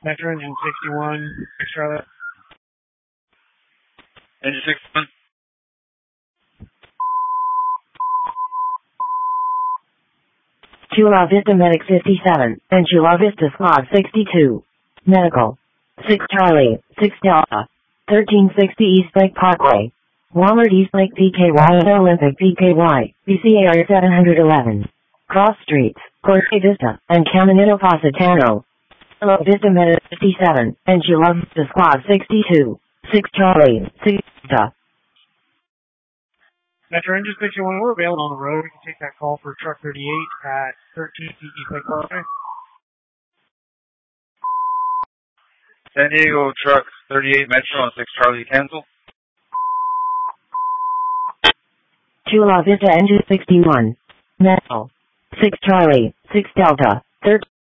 Metro Engine 61, Charlotte. Engine 61. Chula Vista Medic 57, and Chula Vista Squad 62. Medical. 6 Charlie, 6 Delta. 1360 East Lake Parkway. Walmart East Lake PKY and Olympic PKY, BCAR 711. Cross Streets, Corte Vista, and Caminito Positano. Chula Vista Medic 57, and Chula Vista Squad 62. 6 Charlie, 6 Delta. Metro Engine 61, we're available on the road. We can take that call for truck 38 at 13 East Lake Parkway. San Diego truck 38 Metro on 6 Charlie, cancel. Chula Vista Engine 61. Metal. 6 Charlie, 6 Delta, 13.